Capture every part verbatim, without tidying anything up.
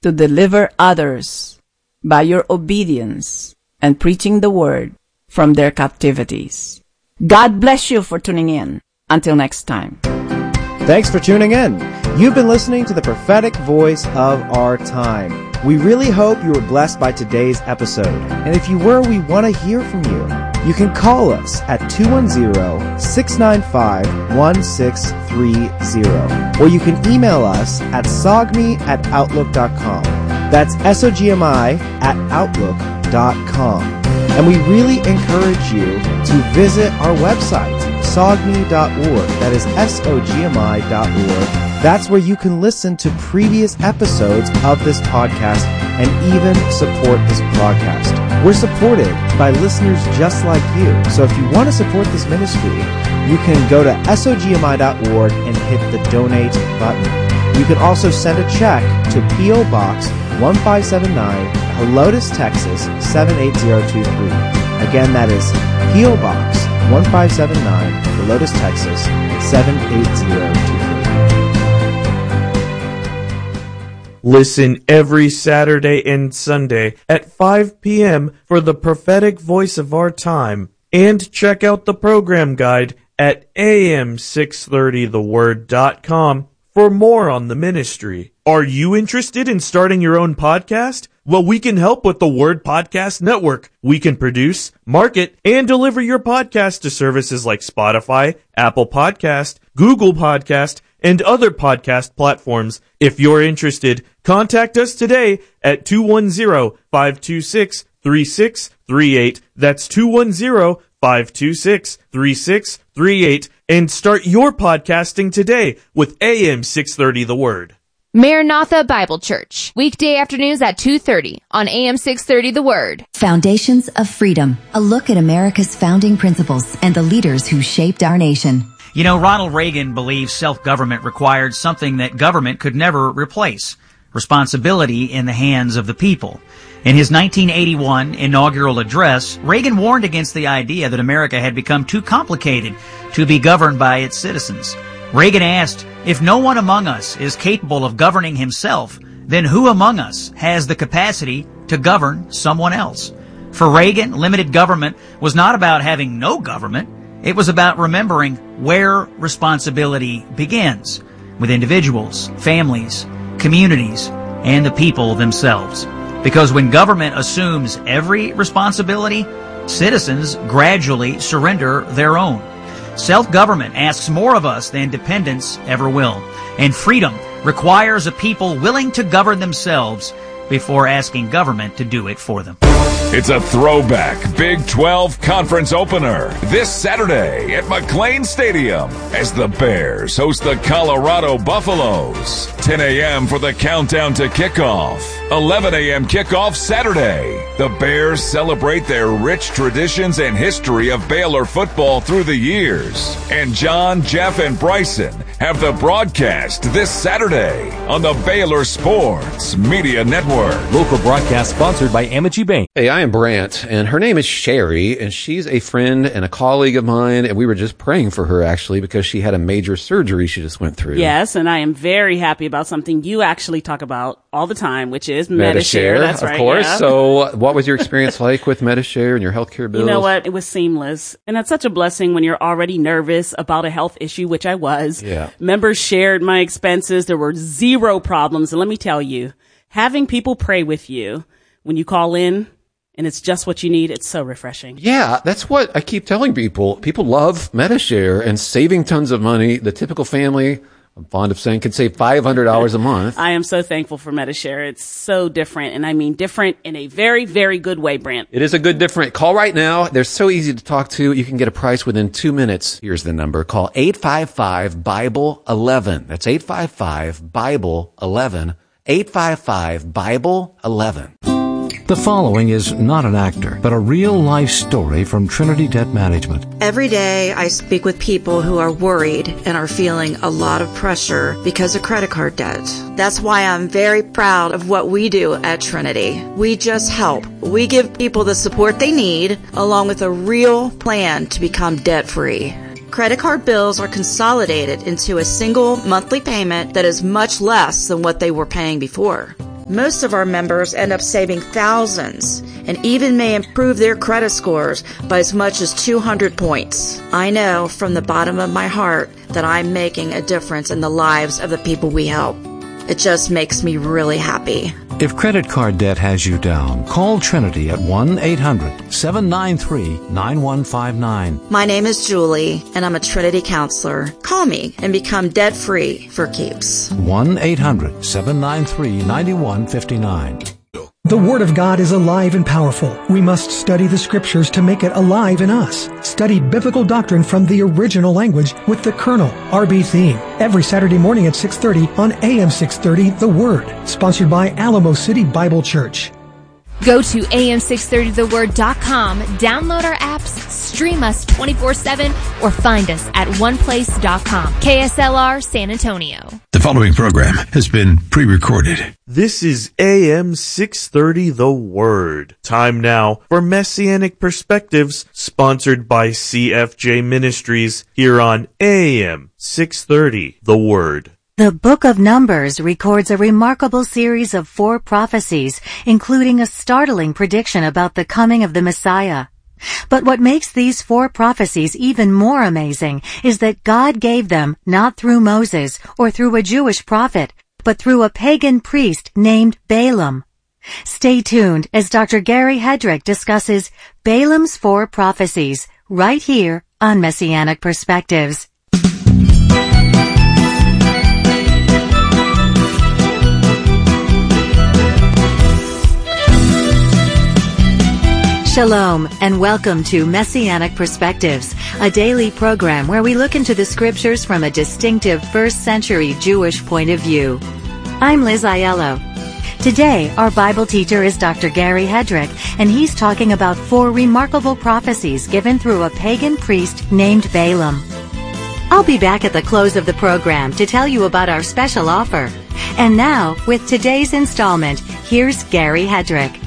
to deliver others by your obedience and preaching the word from their captivities. God bless you for tuning in. Until next time. Thanks for tuning in. You've been listening to the prophetic voice of our time. We really hope you were blessed by today's episode. And if you were, we want to hear from you. You can call us at two one zero, six nine five, one six three zero. Or you can email us at sogmi at outlook dot com. That's S O G M I at outlook dot com. And we really encourage you to visit our website, sogmi dot org. That is S O G M I dot org. That's where you can listen to previous episodes of this podcast and even support this broadcast. We're supported by listeners just like you. So if you want to support this ministry, you can go to S O G M I dot org and hit the donate button. You can also send a check to P O Box one five seven nine, Helotes, Texas seven eight zero two three. Again, that is P O Box one five seven nine, Helotes, Texas seven eight zero two three. Listen every Saturday and Sunday at five p.m. for the prophetic voice of our time. And check out the program guide at A M six thirty the word dot com for more on the ministry. Are you interested in starting your own podcast? Well, we can help with the Word Podcast Network. We can produce, market, and deliver your podcast to services like Spotify, Apple Podcast, Google Podcast, and other podcast platforms. If you're interested, contact us today at two one zero, five two six, three six three eight. That's two one zero, five two six, three six three eight. And start your podcasting today with A M six thirty The Word. Maranatha Bible Church, weekday afternoons at two thirty on A M six thirty The Word. Foundations of Freedom, a look at America's founding principles and the leaders who shaped our nation. You know, Ronald Reagan believed self-government required something that government could never replace: responsibility in the hands of the people. In his nineteen eighty-one inaugural address, Reagan warned against the idea that America had become too complicated to be governed by its citizens. Reagan asked, if no one among us is capable of governing himself, then who among us has the capacity to govern someone else? For Reagan, limited government was not about having no government. It was about remembering where responsibility begins, with individuals, families, communities, and the people themselves. Because when government assumes every responsibility, citizens gradually surrender their own. Self-government asks more of us than dependence ever will. And freedom requires a people willing to govern themselves before asking government to do it for them. It's a throwback Big twelve conference opener this Saturday at McLean Stadium as the Bears host the Colorado Buffaloes. ten a.m. for the countdown to kickoff. eleven a.m. kickoff Saturday. The Bears celebrate their rich traditions and history of Baylor football through the years. And John, Jeff, and Bryson have the broadcast this Saturday on the Baylor Sports Media Network. Local broadcast sponsored by Amity Bank. Hey, I am Brant, and her name is Sherry, and she's a friend and a colleague of mine, and we were just praying for her, actually, because she had a major surgery she just went through. Yes, and I am very happy about something you actually talk about all the time, which is Medi-Share. Medi-Share, That's of right, course. yeah. So what was your experience like with Medi-Share and your healthcare bills? You know what? It was seamless. And that's such a blessing when you're already nervous about a health issue, which I was. Yeah. Members shared my expenses. There were zero problems. And let me tell you, having people pray with you when you call in and it's just what you need, it's so refreshing. Yeah, that's what I keep telling people. People love Medi-Share and saving tons of money. The typical family, I'm fond of saying, can save five hundred dollars a month. I am so thankful for Medi-Share. It's so different, and I mean different in a very, very good way, Brant. It is a good different. Call right now. They're so easy to talk to. You can get a price within two minutes. Here's the number. Call eight five five, Bible eleven. That's eight five five, Bible eleven. eight five five, Bible eleven. The following is not an actor, but a real-life story from Trinity Debt Management. Every day I speak with people who are worried and are feeling a lot of pressure because of credit card debt. That's why I'm very proud of what we do at Trinity. We just help. We give people the support they need, along with a real plan to become debt-free. Credit card bills are consolidated into a single monthly payment that is much less than what they were paying before. Most of our members end up saving thousands and even may improve their credit scores by as much as two hundred points. I know from the bottom of my heart that I'm making a difference in the lives of the people we help. It just makes me really happy. If credit card debt has you down, call Trinity at one eight hundred seven nine three nine one five nine. My name is Julie, and I'm a Trinity counselor. Call me and become debt-free for keeps. one eight hundred seven nine three nine one five nine. The Word of God is alive and powerful. We must study the Scriptures to make it alive in us. Study biblical doctrine from the original language with the Colonel, R B Theme, every Saturday morning at six thirty on A M six thirty The Word, sponsored by Alamo City Bible Church. Go to A M six thirty the word dot com, download our apps, stream us twenty-four seven, or find us at one place dot com. K S L R San Antonio. The following program has been pre-recorded. This is A M six thirty The Word. Time now for Messianic Perspectives, sponsored by C F J Ministries, here on A M six thirty The Word. The Book of Numbers records a remarkable series of four prophecies, including a startling prediction about the coming of the Messiah. But what makes these four prophecies even more amazing is that God gave them not through Moses or through a Jewish prophet, but through a pagan priest named Balaam. Stay tuned as Doctor Gary Hedrick discusses Balaam's four prophecies right here on Messianic Perspectives. Shalom, and welcome to Messianic Perspectives, a daily program where we look into the scriptures from a distinctive first century Jewish point of view. I'm Liz Aiello. Today, our Bible teacher is Doctor Gary Hedrick, and he's talking about four remarkable prophecies given through a pagan priest named Balaam. I'll be back at the close of the program to tell you about our special offer. And now, with today's installment, here's Gary Hedrick.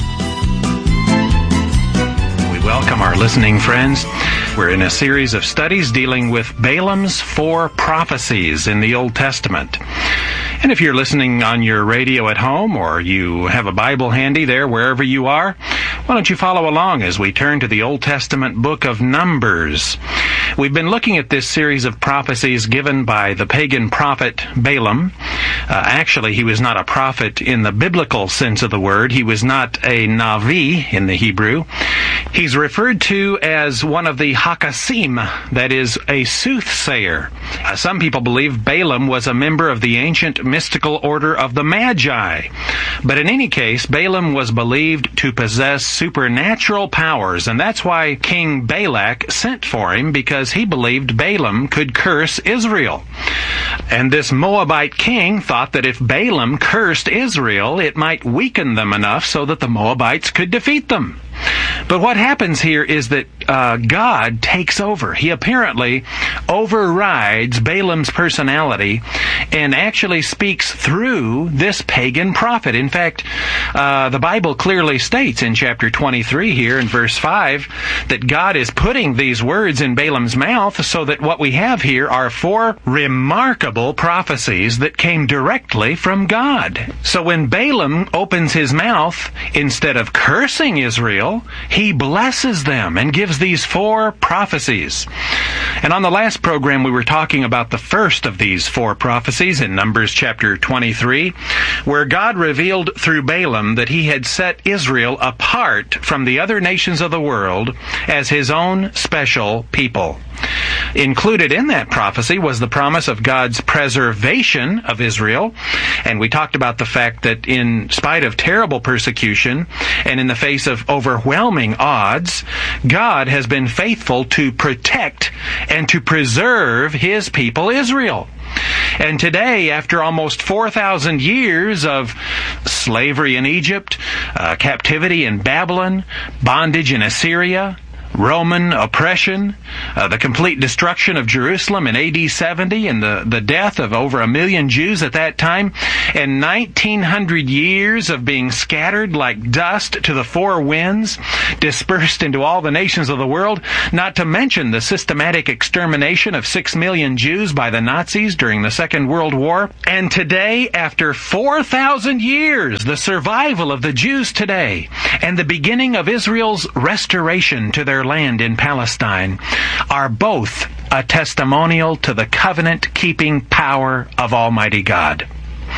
Welcome our listening friends. We're in a series of studies dealing with Balaam's four prophecies in the Old Testament. And if you're listening on your radio at home or you have a Bible handy there wherever you are, why don't you follow along as we turn to the Old Testament book of Numbers. We've been looking at this series of prophecies given by the pagan prophet Balaam. Uh, actually, he was not a prophet in the biblical sense of the word. He was not a Navi in the Hebrew. He's referred to as one of the Hakasim, that is, a soothsayer. Uh, some people believe Balaam was a member of the ancient mystical order of the Magi. But in any case, Balaam was believed to possess supernatural powers, and that's why King Balak sent for him, because he believed Balaam could curse Israel. And this Moabite king thought that if Balaam cursed Israel, it might weaken them enough so that the Moabites could defeat them. But what happens here is that uh, God takes over. He apparently overrides Balaam's personality and actually speaks through this pagan prophet. In fact, uh, the Bible clearly states in chapter twenty-three here in verse five that God is putting these words in Balaam's mouth so that what we have here are four remarkable prophecies that came directly from God. So when Balaam opens his mouth, instead of cursing Israel, he blesses them and gives these four prophecies. And on the last program, we were talking about the first of these four prophecies in Numbers chapter twenty-three, where God revealed through Balaam that he had set Israel apart from the other nations of the world as his own special people. Included in that prophecy was the promise of God's preservation of Israel, and we talked about the fact that in spite of terrible persecution and in the face of overwhelming odds, God has been faithful to protect and to preserve his people Israel. And today, after almost four thousand years of slavery in Egypt, uh, captivity in Babylon, bondage in Assyria, Roman oppression, uh, the complete destruction of Jerusalem in A D seventy, and the, the death of over a million Jews at that time, and nineteen hundred years of being scattered like dust to the four winds, dispersed into all the nations of the world, not to mention the systematic extermination of six million Jews by the Nazis during the Second World War. And today, after four thousand years, the survival of the Jews today and the beginning of Israel's restoration to their land in Palestine are both a testimonial to the covenant-keeping power of Almighty God.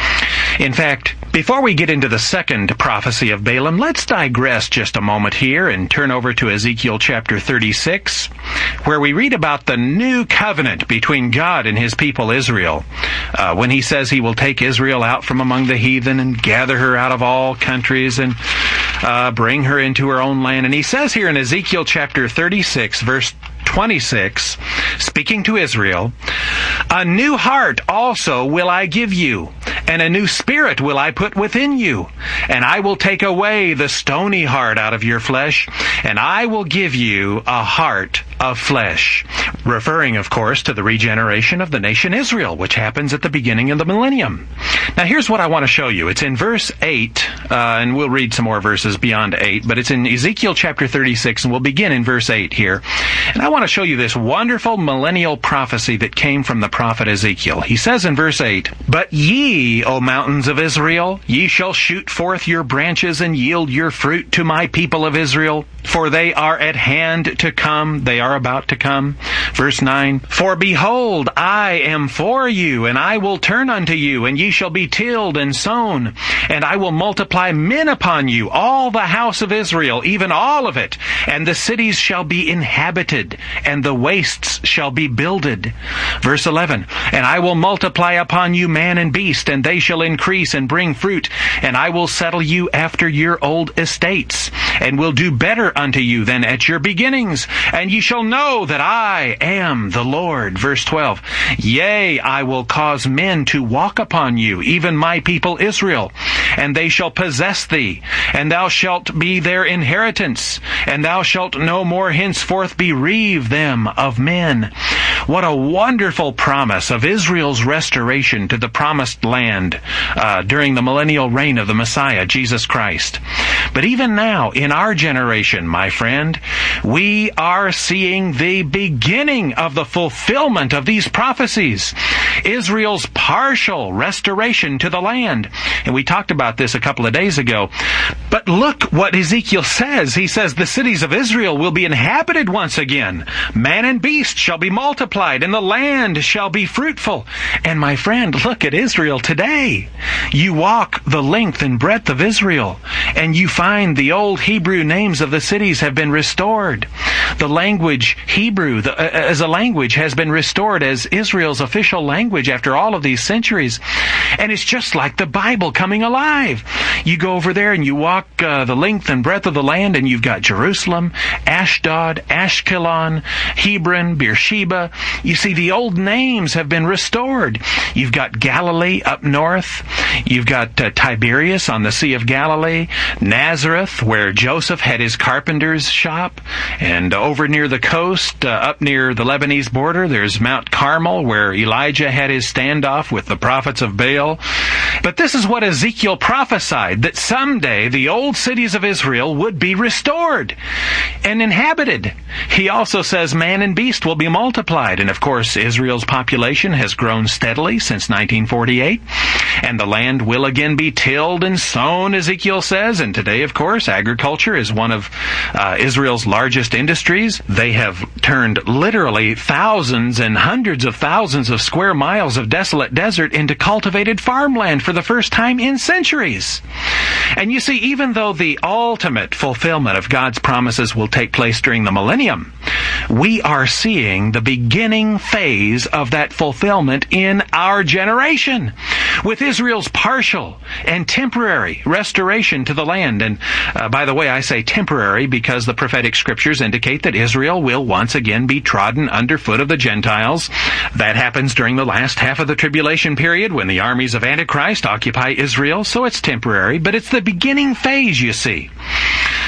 In fact, before we get into the second prophecy of Balaam, let's digress just a moment here and turn over to Ezekiel chapter thirty-six, where we read about the new covenant between God and his people Israel, uh, when he says he will take Israel out from among the heathen and gather her out of all countries and uh, bring her into her own land. And he says here in Ezekiel chapter thirty-six, verse twenty-six, speaking to Israel, "A new heart also will I give you, and a new spirit will I put within you. And I will take away the stony heart out of your flesh, and I will give you a heart of flesh." Referring, of course, to the regeneration of the nation Israel, which happens at the beginning of the millennium. Now, here's what I want to show you. It's in verse eight, uh, and we'll read some more verses beyond eight, but it's in Ezekiel chapter thirty-six, and we'll begin in verse eight here. And I want to show you this wonderful millennial prophecy that came from the prophet Ezekiel. He says in verse eight, "But ye, O mountains of Israel, ye shall shoot forth your branches and yield your fruit to my people of Israel, for they are at hand to come." They are about to come. Verse nine, "For behold, I am for you, and I will turn unto you, and ye shall be tilled and sown, and I will multiply men upon you, all the house of Israel, even all of it, and the cities shall be inhabited, and the wastes shall be builded." Verse eleven, "And I will multiply upon you man and beast, and they shall increase and bring fruit, and I will settle you after your old estates, and will do better unto you than at your beginnings, and ye shall know that I am the Lord." Verse twelve, "Yea, I will cause men to walk upon you, even my people Israel, and they shall possess thee, and thou shalt be their inheritance, and thou shalt no more henceforth bereave them of men." What a wonderful promise of Israel's restoration to the promised land uh, during the millennial reign of the Messiah, Jesus Christ. But even now, in our generation, my friend, we are seeing the beginning of the fulfillment of these prophecies. Israel's partial restoration to the land. And we talked about this a couple of days ago. But look what Ezekiel says. He says the cities of Israel will be inhabited once again. Man and beast shall be multiplied, and the land shall be fruitful. And my friend, look at Israel today. You walk the length and breadth of Israel, and you find the old Hebrew names of the cities have been restored. The language Hebrew the, uh, as a language has been restored as Israel's official language after all of these centuries. And it's just like the Bible coming alive. You go over there and you walk uh, the length and breadth of the land, and you've got Jerusalem, Ashdod, Ashkelon, Hebron, Beersheba. You see, the old names have been restored. You've got Galilee up north. You've got uh, Tiberias on the Sea of Galilee, Nazareth, where Joseph had his carpenter's shop, and over near the coast, uh, up near the Lebanese border, there's Mount Carmel, where Elijah had his standoff with the prophets of Baal. But this is what Ezekiel prophesied, that someday the old cities of Israel would be restored and inhabited. He also says man and beast will be multiplied. And of course, Israel's population has grown steadily since nineteen forty-eight. And the land will again be tilled and sown, Ezekiel says. And today, of course, agriculture is one of uh, Israel's largest industries. They have turned literally thousands and hundreds of thousands of square miles of desolate desert into cultivated farmland for the first time in centuries. And you see, even though the ultimate fulfillment of God's promises will take place during the millennium, we are seeing the beginning phase of that fulfillment in our generation, with Israel's partial and temporary restoration to the land. And uh, by the way, I say temporary because the prophetic scriptures indicate that Israel will once again be trodden underfoot of the Gentiles. That happens during the last half of the tribulation period when the armies of Antichrist occupy Israel, so it's temporary, but it's the beginning phase, you see.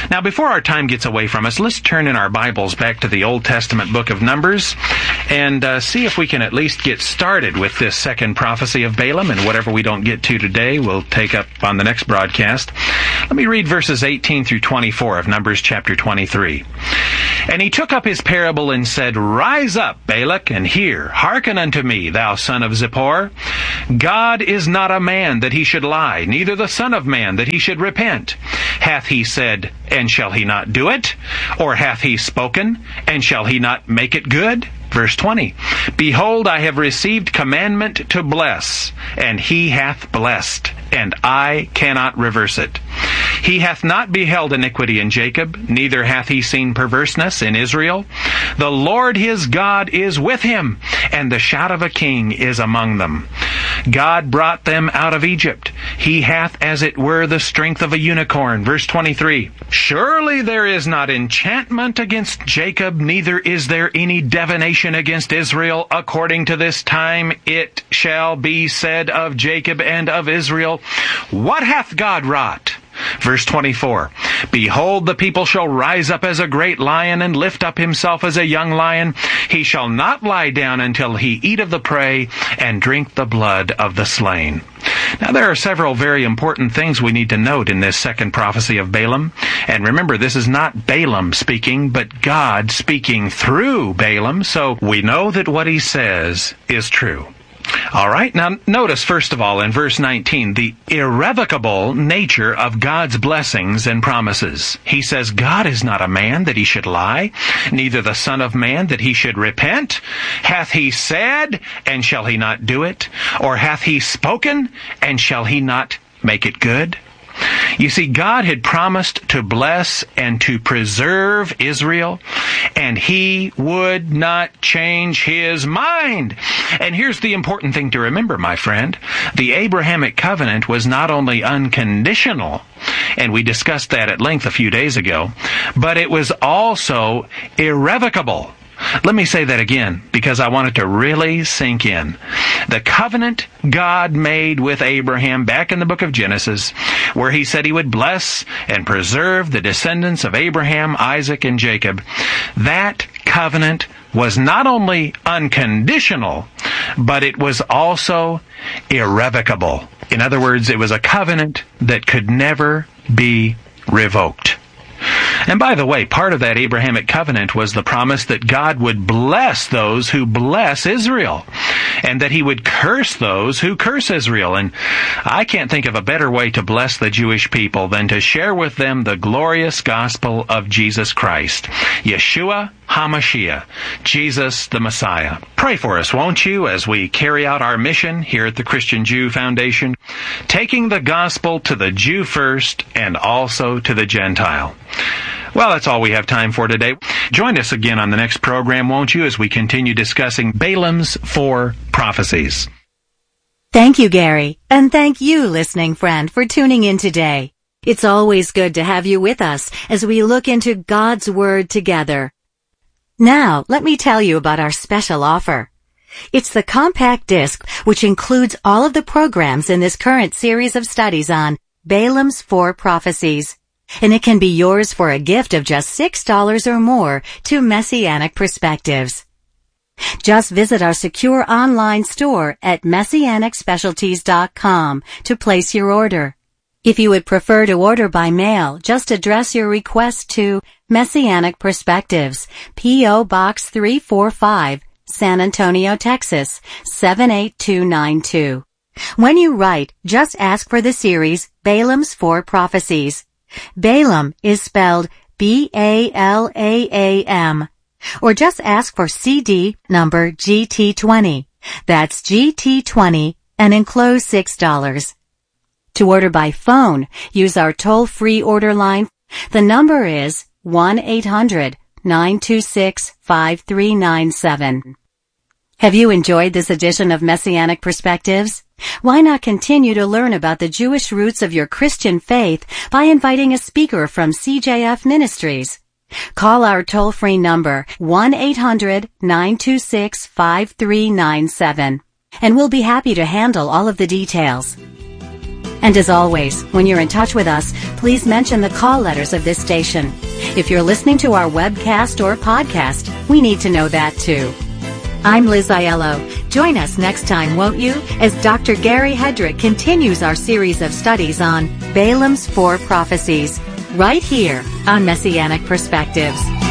Now, before our time gets away from us, let's turn in our Bibles back to the Old Testament book of Numbers and uh, see if we can at least get started with this second prophecy of Balaam, and whatever we don't get to today, we'll take up on the next broadcast. Let me read verses eighteen through twenty-four of Numbers chapter twenty-three. And he took up his parable and said, Rise up, Balak, and hear. Hearken unto me, thou son of Zippor. God is not a man that he should lie, neither the son of man that he should repent. Hath he said, and shall he not do it? Or hath he spoken, and shall he not make it good? Verse twenty, Behold, I have received commandment to bless, and he hath blessed, and I cannot reverse it. He hath not beheld iniquity in Jacob, neither hath he seen perverseness in Israel. The Lord his God is with him, and the shout of a king is among them. God brought them out of Egypt. He hath as it were the strength of a unicorn. Verse twenty-three, Surely there is not enchantment against Jacob, neither is there any divination against Israel. According to this time it shall be said of Jacob and of Israel, What hath God wrought? Verse twenty-four, Behold, the people shall rise up as a great lion, and lift up himself as a young lion. He shall not lie down until he eat of the prey, and drink the blood of the slain. Now, there are several very important things we need to note in this second prophecy of Balaam. And remember, this is not Balaam speaking, but God speaking through Balaam. So we know that what he says is true. All right, now notice first of all in verse nineteen the irrevocable nature of God's blessings and promises. He says, God is not a man that he should lie, neither the son of man that he should repent. Hath he said, and shall he not do it? Or hath he spoken, and shall he not make it good? You see, God had promised to bless and to preserve Israel, and he would not change his mind. And here's the important thing to remember, my friend. The Abrahamic covenant was not only unconditional, and we discussed that at length a few days ago, but it was also irrevocable. Let me say that again, because I want it to really sink in. The covenant God made with Abraham back in the book of Genesis, where he said he would bless and preserve the descendants of Abraham, Isaac, and Jacob, that covenant was not only unconditional, but it was also irrevocable. In other words, it was a covenant that could never be revoked. And by the way, part of that Abrahamic covenant was the promise that God would bless those who bless Israel, and that he would curse those who curse Israel. And I can't think of a better way to bless the Jewish people than to share with them the glorious gospel of Jesus Christ, Yeshua HaMashiach, Jesus the Messiah. Pray for us, won't you, as we carry out our mission here at the Christian Jew Foundation, taking the gospel to the Jew first and also to the Gentile. Well, that's all we have time for today. Join us again on the next program, won't you, as we continue discussing Balaam's four prophecies. Thank you, Gary. And thank you, listening friend, for tuning in today. It's always good to have you with us as we look into God's Word together. Now, let me tell you about our special offer. It's the compact disc, which includes all of the programs in this current series of studies on Balaam's four prophecies. And it can be yours for a gift of just six dollars or more to Messianic Perspectives. Just visit our secure online store at messianic specialties dot com to place your order. If you would prefer to order by mail, just address your request to Messianic Perspectives, P O Box three forty-five, San Antonio, Texas, seven eight two nine two. When you write, just ask for the series Balaam's Four Prophecies. Balaam is spelled B A L A A M. Or just ask for C D number G T twenty. That's G T twenty and enclose six dollars. To order by phone, use our toll-free order line. The number is one eight hundred nine two six five three nine seven. Have you enjoyed this edition of Messianic Perspectives? Why not continue to learn about the Jewish roots of your Christian faith by inviting a speaker from C J F Ministries? Call our toll-free number one eight hundred nine two six five three nine seven, and we'll be happy to handle all of the details. And as always, when you're in touch with us, please mention the call letters of this station. If you're listening to our webcast or podcast, we need to know that too. I'm Liz Aiello. Join us next time, won't you, as Doctor Gary Hedrick continues our series of studies on Balaam's Four Prophecies, right here on Messianic Perspectives.